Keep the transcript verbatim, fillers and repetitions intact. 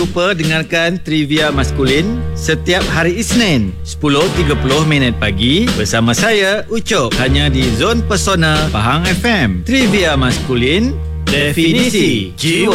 lupa dengarkan Trivia Maskulin setiap hari Isnin sepuluh tiga puluh minit pagi bersama saya Ucok, hanya di Zon Pesona Pahang F M. Trivia Maskulin, definisi jiwa.